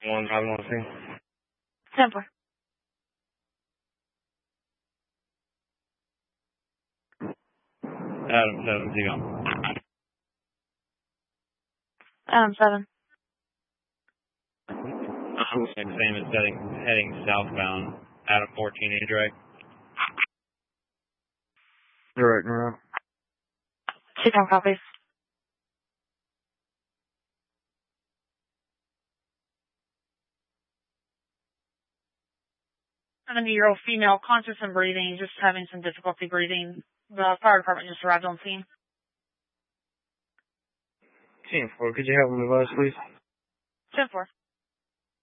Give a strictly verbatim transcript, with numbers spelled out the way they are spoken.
One driving on the scene. ten four. Adam seven, zero. Adam seven. I'm saying the same as heading, heading southbound. Adam fourteen, any direct? Direct now. Two time copies. seventy-year-old female, conscious and breathing, just having some difficulty breathing. The fire department just arrived on scene. ten four, could you help me with us, please? ten four.